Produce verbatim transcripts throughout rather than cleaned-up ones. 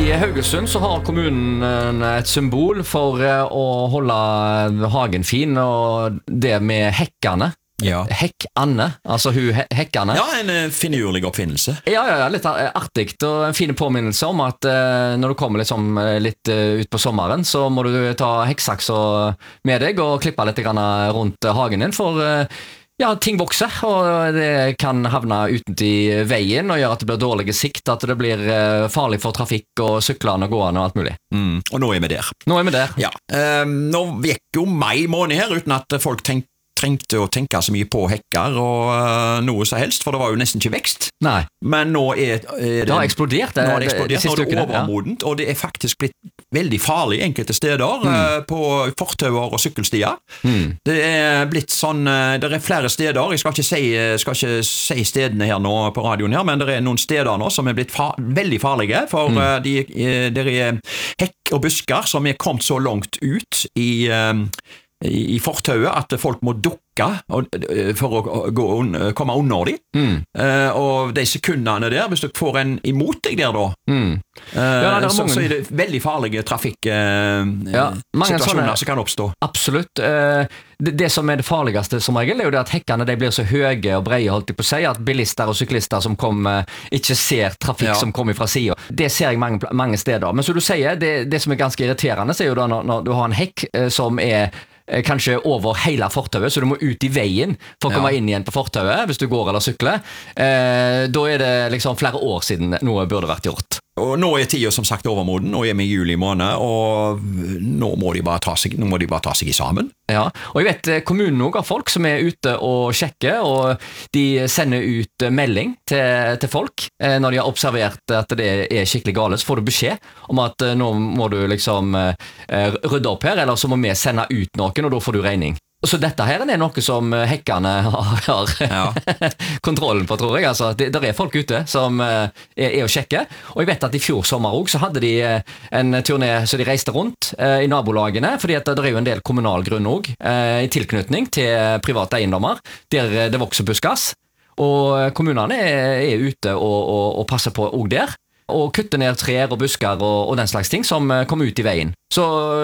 I Haugesund så har kommunen et symbol for å holde hagen fin, og det med hekkene. Ja. Hekk-Anne, altså hun he Hekk-Anne. Ja, en uh, finurlig oppfinnelse. Ja, ja, ja, litt artig og en fin påminnelse om at uh, når du kommer liksom, litt uh, ut på sommeren, så må du ta hekksaks med deg og klippe litt grann rundt hagen din, for uh, ja, ting vokser, og det kan havne utentil veien og gjøre at det blir dårlig sikt, at det blir uh, farlig for trafikk og syklene og gående og alt mulig. Mm, og nå er vi der. Nå er vi der. Ja. Um, nå gikk jo mai måned her uten at folk tenkte trengte å tenke så mye på hekker og uh, noe så helst, for det var jo nesten ikke vekst. Nei. Men nå er, er det... Det har eksplodert. Det, nå har det eksplodert, det, det nå er det overmodent, og det er faktisk blitt veldig farlig enkelte steder, mm. uh, på fortauer og sykkelstier. Mm. Det er blitt sånn, uh, det er flere steder, jeg skal ikke, si, skal ikke si stedene her nå på radioen her, men det er noen steder nå som er blitt far veldig farlige, for mm. uh, de, uh, det er hekk og busker som er kommet så langt ut i... Uh, i fortauet at folk må dukke for å gå un komme under dem. Mm. Uh, og de sekundene der, hvis du får en imot deg der da, mm. uh, ja, er så, så er det veldig farlige trafikksituasjoner uh, ja, sånne, som kan oppstå. Absolutt. Uh, det, det som er det farligste som regel, er jo det at hekkene de blir så høye og breie, holdt jeg på å si, at bilister og syklister som kommer, ikke ser trafikk ja. Som kommer fra siden. Det ser jeg mange, mange steder. Men som du sier, det, det som er ganske irriterende, er jo da når, når du har en hekk uh, som er kanskje over hele fortauet, så du må ut i veien for å komme ja. Inn igjen på fortauet hvis du går eller sykler. Eh, da er det liksom flere år siden noe burde vært gjort. Og nå er tiden som sagt overmoden, nå er vi i juli måned, og nå må de bare ta seg, nå må de bare ta seg i sammen. Ja, og jeg vet kommunen også har folk som er ute og sjekker, og de sender ut melding til, til folk når de har observert at det er skikkelig gale, så får du beskjed om at nå må du liksom rydde opp her, eller så må vi sende ut noen, og da får du regning. Så dette her er noe som hekkene har, har ja. Kontrollen på, tror jeg. Altså, det, der er folk ute som er, er å sjekke. Og jeg vet at i fjor sommer også, så hadde de en turné så de reiste rundt eh, i nabolagene, fordi at det er jo en del kommunal grunn også, eh, i tilknytning til private eiendommer, der det vokser buskas. Og kommunene er, er ute og, og, og passer på også der. Og kutte ned trær og busker og, og den slags ting som kommer ut i veien. Så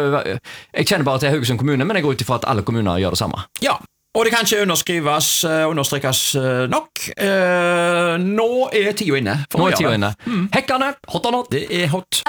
jeg kjenner bare til Haugesund kommune, men jeg går ut ifra at alle kommuner gjør det samme. Ja, og det kan ikke underskrives, understrekkes nok. Eh, nå er tida inne. Nå er tida inne. Mm. Hekkene, hot or not? Det er hot.